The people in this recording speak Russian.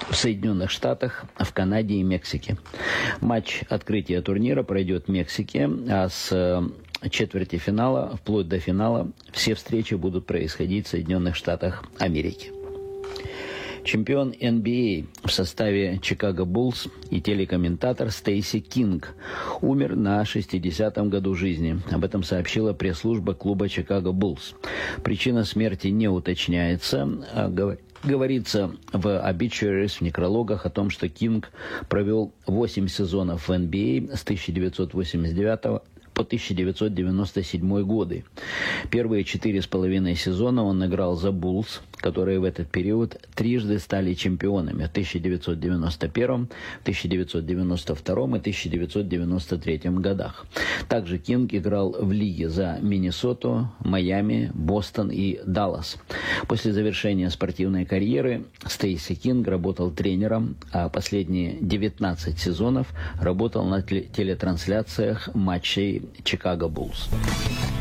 в Соединенных Штатах, в Канаде и Мексике. Матч открытия турнира пройдет в Мексике, а с четвертьфинала вплоть до финала все встречи будут происходить в Соединенных Штатах Америки. Чемпион NBA в составе Чикаго Буллс и телекомментатор Стейси Кинг умер на 60-м году жизни. Об этом сообщила пресс-служба клуба Чикаго Буллс. Причина смерти не уточняется. Говорится в obituaries, в некрологах о том, что Кинг провел 8 сезонов в NBA с 1989 по 1997 годы. Первые 4,5 сезона он играл за Буллс, которые в этот период трижды стали чемпионами в 1991, 1992 и 1993 годах. Также Кинг играл в лиге за Миннесоту, Майами, Бостон и Даллас. После завершения спортивной карьеры Стейси Кинг работал тренером, а последние 19 сезонов работал на телетрансляциях матчей Чикаго Буллс.